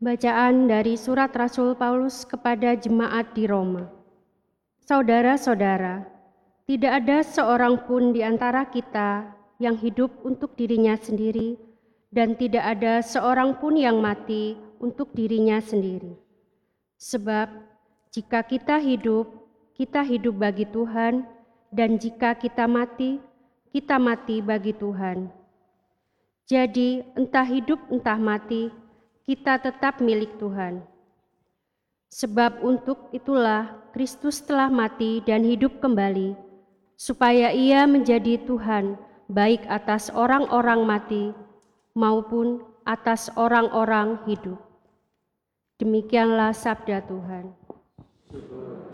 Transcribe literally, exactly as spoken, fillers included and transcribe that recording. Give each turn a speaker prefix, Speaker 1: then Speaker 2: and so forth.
Speaker 1: Bacaan dari surat Rasul Paulus kepada jemaat di Roma. Saudara-saudara, tidak ada seorang pun di antara kita yang hidup untuk dirinya sendiri, dan tidak ada seorang pun yang mati untuk dirinya sendiri. Sebab jika kita hidup, kita hidup bagi Tuhan, dan jika kita mati, kita mati bagi Tuhan. Jadi entah hidup entah mati, kita tetap milik Tuhan. Sebab untuk itulah Kristus telah mati dan hidup kembali, supaya Ia menjadi Tuhan baik atas orang-orang mati maupun atas orang-orang hidup. Demikianlah sabda Tuhan.